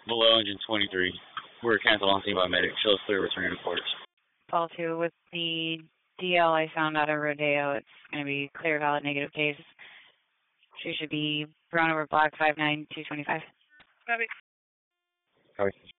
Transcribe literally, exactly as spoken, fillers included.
Below engine twenty-three. We're canceled on scene by medic. Shows clear return to quarters. Fall two, with the D L I found out of Rodeo, it's going to be clear, valid, negative case. She should be brown over black, five nine two twenty-five. Copy. Copy.